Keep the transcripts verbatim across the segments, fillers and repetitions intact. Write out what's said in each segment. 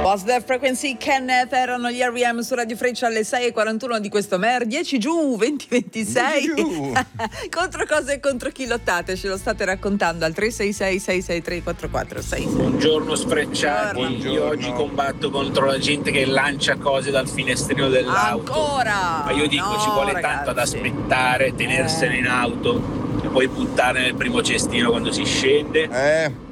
Lost the Frequency, Kenneth, erano gli R E M su Radio Freccia alle sei e quarantuno di questo mer, dieci giugno duemilaventisei. Contro cosa e contro chi lottate? Ce lo state raccontando al tre sei sei sei sei tre quattro quattro sei sei. Buongiorno sfrecciati, Buongiorno. io oggi combatto contro la gente che lancia cose dal finestrino dell'auto. Ancora? Ma io dico, No, ci vuole ragazzi. tanto ad aspettare, tenersene Eh. in auto e poi buttare nel primo cestino quando si scende. Eh,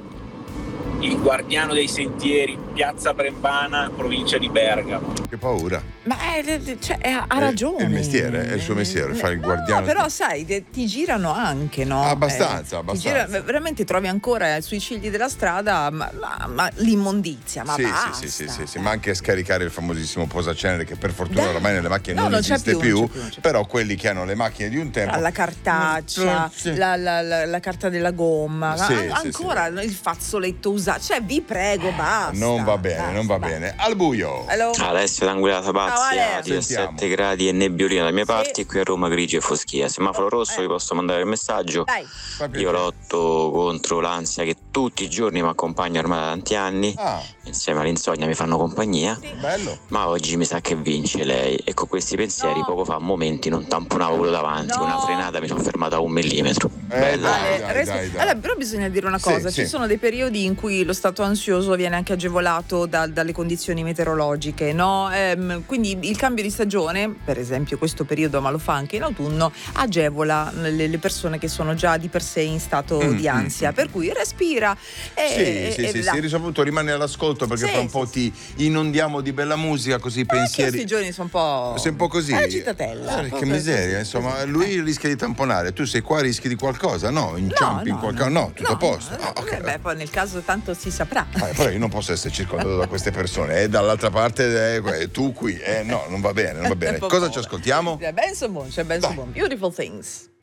Il guardiano dei sentieri, Piazza Brembana, provincia di Bergamo. che paura. Ma è, cioè, è- ha È- ragione. è il mestiere, è il suo mestiere, fare il No, guardiano. però sai, te- ti girano anche, no? Abbastanza, Eh, abbastanza. ti gira- veramente trovi ancora sui cigli della strada ma, ma- ma l'immondizia, ma sì, basta. sì, sì, sì, sì, sì, ma anche scaricare il famosissimo posacenere che per fortuna Dai. ormai nelle macchine No, non, non c'è esiste più, più, non c'è più, non c'è più. però quelli che hanno le macchine di un tempo. La cartaccia, Sì. la, la- la- la carta della gomma, Sì, ma sì, ancora il fazzoletto usato. Cioè, vi prego, basta. Non va bene, basta, non va basta. bene. Al buio. Hello? Alessio d'Anguillata Ciao, Pazia, Ale. diciassette gradi e nebbiolina dalle mie Sì. parti, qui a Roma grigi e foschia. Semaforo rosso, Eh. vi posso mandare il messaggio. Dai. Fa piacere. Io lotto contro l'ansia che tutti i giorni mi accompagna ormai da tanti anni, Ah, insieme all'insonnia mi fanno compagnia. bello. Ma oggi mi sa che vince lei e con questi pensieri No. poco fa a momenti non tamponavo quello davanti, No. con una frenata mi sono fermato a un millimetro. Eh, Bella. dai, Ale, dai, resta- dai, dai. Allora, però bisogna dire una Sì, cosa, ci sì. sono dei periodi in cui lo stato ansioso viene anche agevolato da- dalle condizioni meteorologiche, no? Ehm, quindi il cambio di stagione, per esempio questo periodo, ma lo fa anche in autunno, agevola le, le persone che sono già di per sé in stato Mm, di ansia, mm, per cui respira e, Sì, e- sì, e sì, là. sì, soprattutto rimane all'ascolto perché Sì, fra un sì, po' sì. ti inondiamo di bella musica, così i Anche pensieri. questi giorni sono un po'... Sei un po' così. Eh, cittadella. Eh, che miseria, insomma, lui rischia di tamponare, tu sei qua, rischi di qualcosa? No, inciampi in qualcosa? No, tutto a posto. no, Ah, ok. eh, beh, poi nel caso tanto si saprà. Eh, però io non posso essere circondato da queste persone, e dall'altra parte eh, tu qui, eh, no, non va bene, non va bene. Un po' Cosa povera. ci ascoltiamo? Benson Boone, c'è Benson Dai. Boone, Beautiful Things.